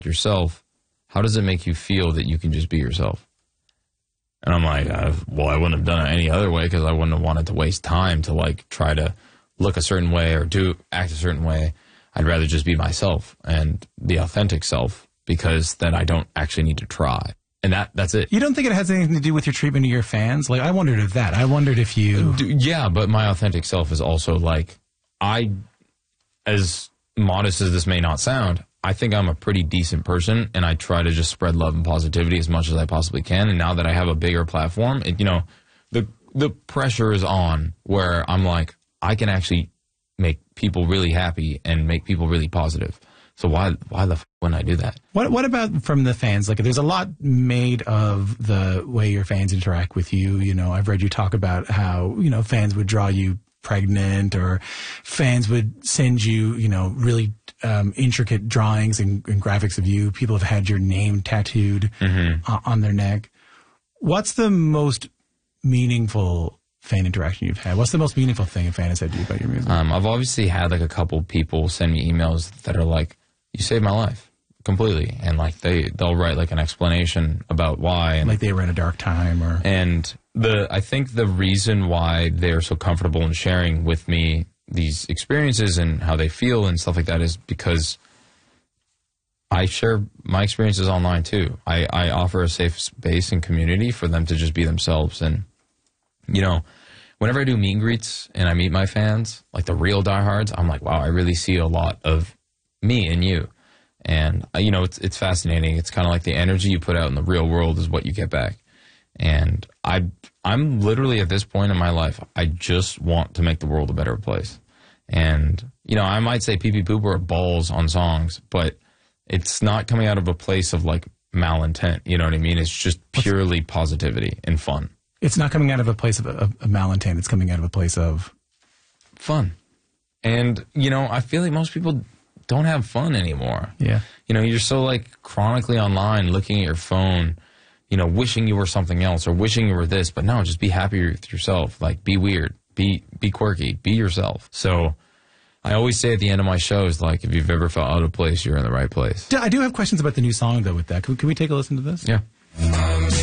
yourself, how does it make you feel that you can just be yourself? And I'm like, well, I wouldn't have done it any other way because I wouldn't have wanted to waste time to like try to look a certain way or act a certain way. I'd rather just be myself and the authentic self because then I don't actually need to try. And that's it. You don't think it has anything to do with your treatment of your fans? Like, I wondered if that. I wondered if you... Yeah, but my authentic self is also like, as modest as this may not sound, I think I'm a pretty decent person, and I try to just spread love and positivity as much as I possibly can. And now that I have a bigger platform, the pressure is on where I'm like, I can actually make people really happy and make people really positive. So why the f wouldn't I do that? What about from the fans? Like, there's a lot made of the way your fans interact with you. You know, I've read you talk about how, you know, fans would draw you pregnant, or fans would send you, you know, really intricate drawings and graphics of you. People have had your name tattooed on their neck. What's the most meaningful fan interaction you've had? What's the most meaningful thing a fan has said to you about your music? I've obviously had like a couple people send me emails that are like, you saved my life completely. And like they'll write like an explanation about why. And like they were in a dark time or... And I think the reason why they're so comfortable in sharing with me these experiences and how they feel and stuff like that is because I share my experiences online too. I offer a safe space and community for them to just be themselves. And, you know, whenever I do meet and greets and I meet my fans, like the real diehards, I'm like, wow, I really see a lot of me and you. And, you know, it's fascinating. It's kind of like the energy you put out in the real world is what you get back. And I'm literally at this point in my life, I just want to make the world a better place. And, you know, I might say Pee Pee Pooper are balls on songs, but it's not coming out of a place of like malintent. You know what I mean? It's just purely positivity and fun. It's not coming out of a place of malintent. It's coming out of a place of fun. And, you know, I feel like most people don't have fun anymore. Yeah. You know, you're so like chronically online looking at your phone, you know, wishing you were something else or wishing you were this, but no, just be happy with yourself. Like, be weird, be quirky, be yourself. So I always say at the end of my shows, like, if you've ever felt out of place, you're in the right place. I do have questions about the new song, though, with that. Can we take a listen to this? Yeah.